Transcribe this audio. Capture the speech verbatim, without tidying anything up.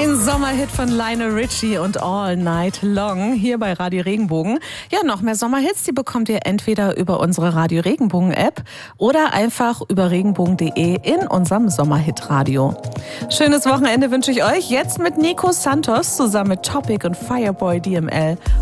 Ein Sommerhit von Lionel Richie und All Night Long hier bei Radio Regenbogen. Ja, noch mehr Sommerhits, die bekommt ihr entweder über unsere Radio Regenbogen App oder einfach über regenbogen punkt de in unserem Sommerhit-Radio. Schönes Wochenende wünsche ich euch jetzt mit Nico Santos zusammen mit Topic und Fireboy D M L